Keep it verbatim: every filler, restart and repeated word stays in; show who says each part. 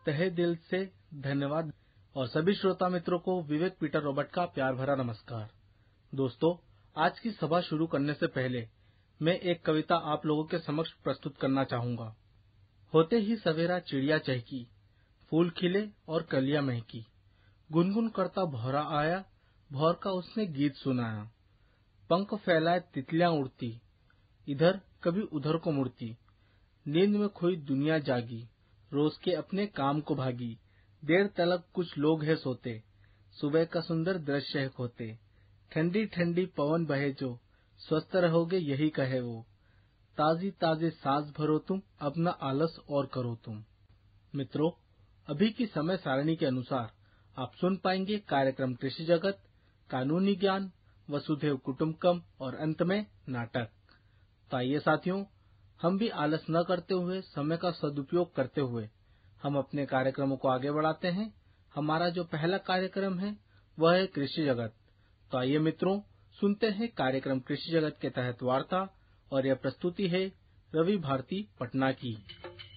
Speaker 1: तहे दिल से धन्यवाद और सभी श्रोता मित्रों को विवेक पीटर रॉबर्ट का प्यार भरा नमस्कार। दोस्तों, आज की सभा शुरू करने से पहले मैं एक कविता आप लोगों के समक्ष प्रस्तुत करना चाहूंगा। होते ही सवेरा चिड़िया चहकी, फूल खिले और कलियां महकी, गुनगुन करता भौरा आया, भौर का उसने गीत सुनाया। पंख फैलाए तितलियां उड़ती, इधर कभी उधर को मुड़ती, नींद में खोई दुनिया जागी, रोज के अपने काम को भागी। देर तलक कुछ लोग है सोते, सुबह का सुंदर दृश्य है खोते। ठंडी ठंडी पवन बहे जो, स्वस्थ रहोगे यही कहे वो। ताजी ताजी सांस भरो तुम, अपना आलस और करो तुम। मित्रों, अभी की समय सारणी के अनुसार आप सुन पाएंगे कार्यक्रम कृषि जगत, कानूनी ज्ञान, वसुधैव कुटुंबकम और अंत में नाटक। तो आइए साथियों, हम भी आलस न करते हुए समय का सदुपयोग करते हुए हम अपने कार्यक्रमों को आगे बढ़ाते हैं। हमारा जो पहला कार्यक्रम है वह है कृषि जगत। तो आइए मित्रों, सुनते हैं कार्यक्रम कृषि जगत के तहत वार्ता, और यह प्रस्तुति है रवि भारती पटना की।